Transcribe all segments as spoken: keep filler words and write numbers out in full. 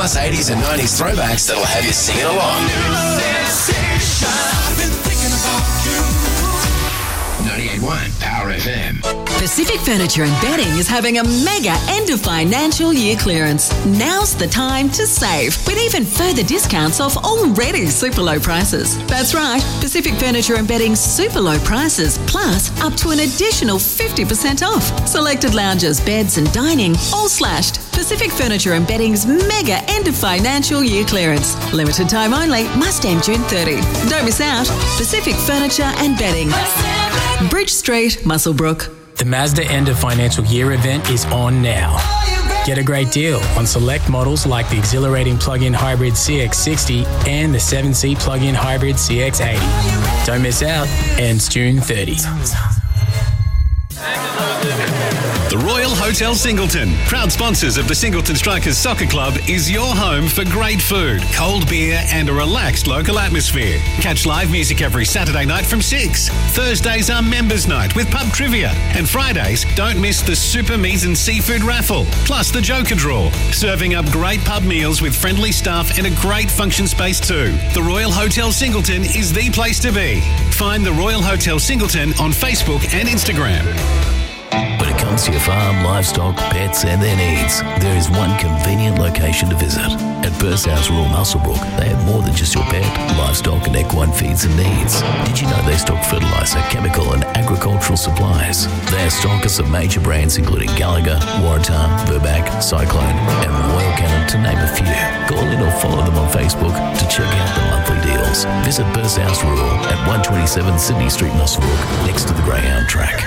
plus eighties and nineties throwbacks that'll have you singing along. ninety-eight point one Power F M. Pacific Furniture and Bedding is having a mega end of financial year clearance. Now's the time to save, with even further discounts off already super low prices. That's right, Pacific Furniture and Bedding's super low prices, plus up to an additional fifty percent off. Selected lounges, beds and dining, all slashed. Pacific Furniture and Bedding's mega end of financial year clearance. Limited time only, must end June thirtieth. Don't miss out. Pacific Furniture and Bedding. Bridge Street, Muswellbrook. The Mazda End of Financial Year event is on now. Get a great deal on select models like the exhilarating plug-in hybrid C X sixty and the seven seat plug-in hybrid C X eighty. Don't miss out. Ends June thirtieth. The Royal Hotel Singleton, proud sponsors of the Singleton Strikers Soccer Club, is your home for great food, cold beer and a relaxed local atmosphere. Catch live music every Saturday night from six. Thursdays are members' night with pub trivia. And Fridays, don't miss the Super Meat and Seafood raffle, plus the Joker Draw. Serving up great pub meals with friendly staff and a great function space too. The Royal Hotel Singleton is the place to be. Find the Royal Hotel Singleton on Facebook and Instagram. When it comes to your farm, livestock, pets and their needs, there is one convenient location to visit. At Bursthouse Rural Muswellbrook, they have more than just your pet, livestock and equine feeds and needs. Did you know they stock fertiliser, chemical and agricultural supplies? They are stockers of major brands including Gallagher, Waratah, Burback, Cyclone and Royal Canin, to name a few. Call in or follow them on Facebook to check out the monthly deals. Visit Bursthouse Rural at one twenty-seven Sydney Street, Muswellbrook, next to the Greyhound track.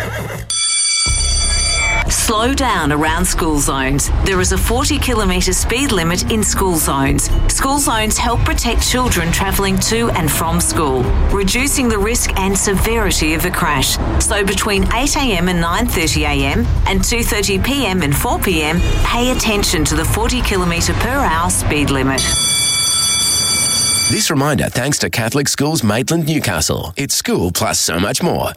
Slow down around school zones. There is a forty kilometre speed limit in school zones. School zones help protect children travelling to and from school, reducing the risk and severity of a crash. So between eight a.m. and nine thirty a.m. and two thirty p.m. and four p.m, pay attention to the forty kilometre per hour speed limit. This reminder thanks to Catholic Schools Maitland, Newcastle. It's school plus so much more.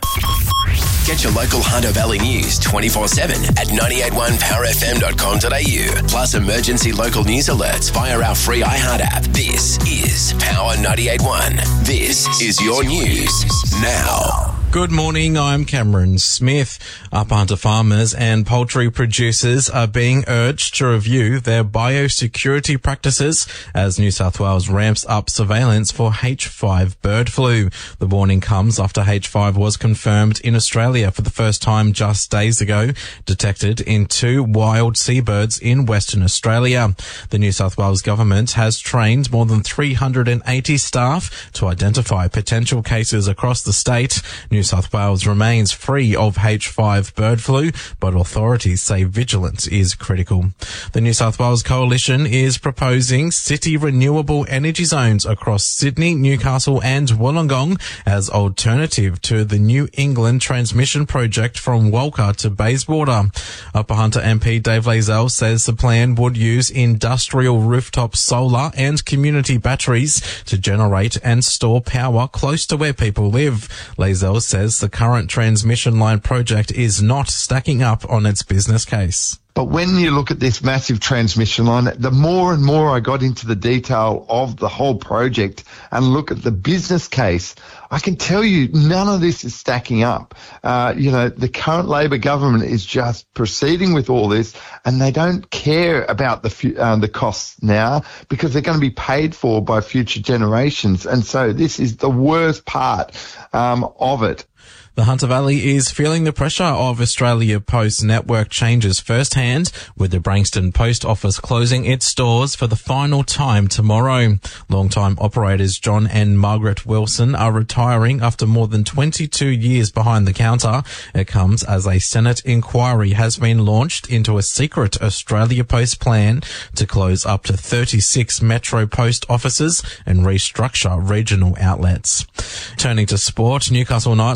Get your local Hunter Valley news twenty-four seven at nine eight one power f m dot com dot a u. Plus emergency local news alerts via our free iHeart app. This is Power ninety-eight point one. This is your news now. Good morning, I'm Cameron Smith. Upper Hunter farmers and poultry producers are being urged to review their biosecurity practices as New South Wales ramps up surveillance for H five bird flu. The warning comes after H five was confirmed in Australia for the first time just days ago, detected in two wild seabirds in Western Australia. The New South Wales government has trained more than three hundred eighty staff to identify potential cases across the state. New South Wales remains free of H five bird flu, but authorities say vigilance is critical. The New South Wales Coalition is proposing city renewable energy zones across Sydney, Newcastle and Wollongong as alternative to the New England transmission project from Walker to Bayswater. Upper Hunter M P Dave Lazell says the plan would use industrial rooftop solar and community batteries to generate and store power close to where people live. Lazell says the current transmission line project is not stacking up on its business case. But when you look at this massive transmission line, the more and more I got into the detail of the whole project and look at the business case, I can tell you none of this is stacking up. Uh, you know, the current Labor government is just proceeding with all this, and they don't care about the uh, the costs now because they're going to be paid for by future generations. And so this is the worst part um, of it. The Hunter Valley is feeling the pressure of Australia Post network changes firsthand, with the Brankston Post Office closing its doors for the final time tomorrow. Long-time operators John and Margaret Wilson are retiring after more than twenty-two years behind the counter. It comes as a Senate inquiry has been launched into a secret Australia Post plan to close up to thirty-six Metro Post offices and restructure regional outlets. Turning to sport, Newcastle Knights player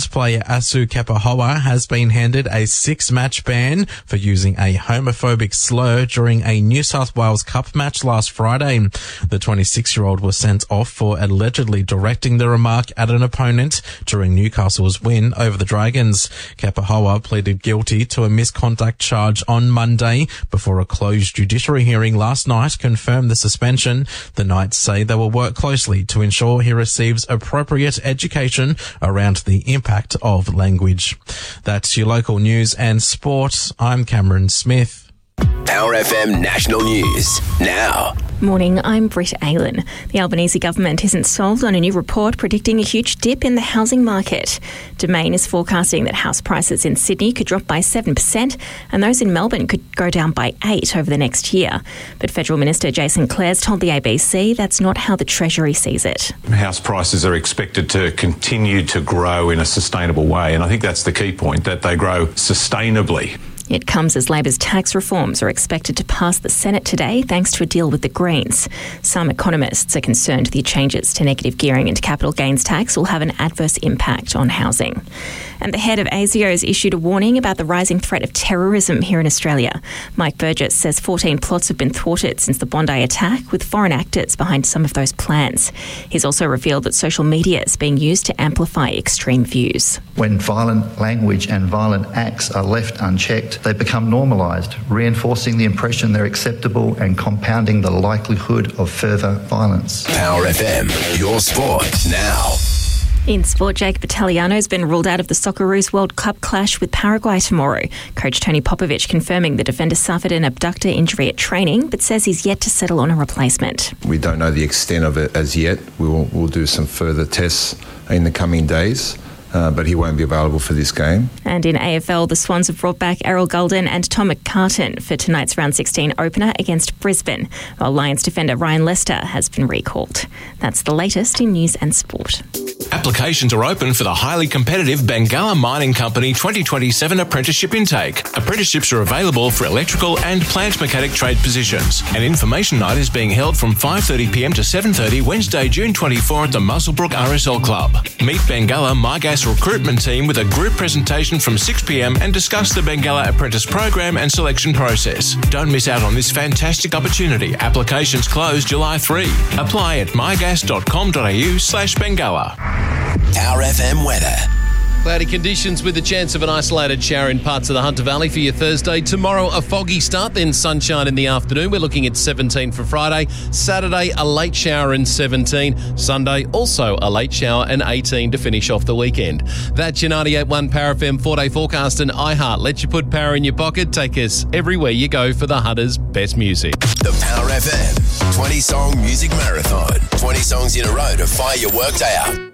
Asu Kepahoa has been handed a six-match ban for using a homophobic slur during a New South Wales Cup match last Friday. The twenty-six-year-old was sent off for allegedly directing the remark at an opponent during Newcastle's win over the Dragons. Kepahoa pleaded guilty to a misconduct charge on Monday before a closed judiciary hearing last night confirmed the suspension. The Knights say they will work closely to ensure he receives appropriate education around the impact of language. That's your local news and sport. I'm Cameron Smith. Power F M National News now. Morning, I'm Britt Aylen. The Albanese government isn't sold on a new report predicting a huge dip in the housing market. Domain is forecasting that house prices in Sydney could drop by seven percent and those in Melbourne could go down by eight percent over the next year. But Federal Minister Jason Clares told the A B C that's not how the Treasury sees it. House prices are expected to continue to grow in a sustainable way, and I think that's the key point, that they grow sustainably. It comes as Labor's tax reforms are expected to pass the Senate today thanks to a deal with the Greens. Some economists are concerned the changes to negative gearing and capital gains tax will have an adverse impact on housing. And the head of ASIO has issued a warning about the rising threat of terrorism here in Australia. Mike Burgess says fourteen plots have been thwarted since the Bondi attack, with foreign actors behind some of those plans. He's also revealed that social media is being used to amplify extreme views. When violent language and violent acts are left unchecked, they become normalised, reinforcing the impression they're acceptable and compounding the likelihood of further violence. Power F M, your sport now. In sport, Jake Battagliano has been ruled out of the Socceroos World Cup clash with Paraguay tomorrow. Coach Tony Popovich confirming the defender suffered an abductor injury at training, but says he's yet to settle on a replacement. We don't know the extent of it as yet. We will we'll do some further tests in the coming days. Uh, but he won't be available for this game. And in A F L, the Swans have brought back Errol Gulden and Tom McCartan for tonight's round sixteen opener against Brisbane, while Lions defender Ryan Lester has been recalled. That's the latest in news and sport. Applications are open for the highly competitive Bengalla Mining Company twenty twenty-seven apprenticeship intake. Apprenticeships are available for electrical and plant mechanic trade positions. An information night is being held from five thirty p m to seven thirty Wednesday, June twenty-fourth at the Muswellbrook R S L Club. Meet Bengalla MyGas recruitment team with a group presentation from six p m and discuss the Bengalla apprentice program and selection process. Don't miss out on this fantastic opportunity. Applications close July third. Apply at mygas dot com dot a u slash Bengalla. Power F M weather. Cloudy conditions with a chance of an isolated shower in parts of the Hunter Valley for your Thursday. Tomorrow, a foggy start, then sunshine in the afternoon. We're looking at seventeen for Friday. Saturday, a late shower and seventeen. Sunday, also a late shower and eighteen to finish off the weekend. That's your ninety-eight point one Power F M four-day forecast, and iHeart let you put power in your pocket. Take us everywhere you go for the Hunter's best music. The Power F M twenty-song music marathon. twenty songs in a row to fire your workday up.